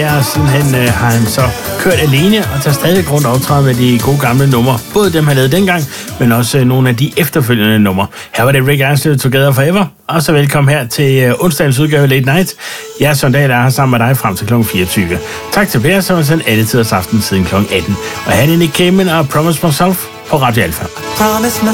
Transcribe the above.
Og sidenhen har han så kørt alene og tager stadig rundt og optræder med de gode gamle numre. Både dem, han lavede dengang, men også nogle af de efterfølgende numre. Her var det Rick Astley, Together Forever. Og så velkommen her til onsdagens udgave Late Night. Jeg er Søren Dahl, og er her sammen med dig frem til kl. 24. Tak til Per, som har sendt alle tiders aften siden kl. 18. Og han er Nick Cayman og Promise Myself på Radio Alpha.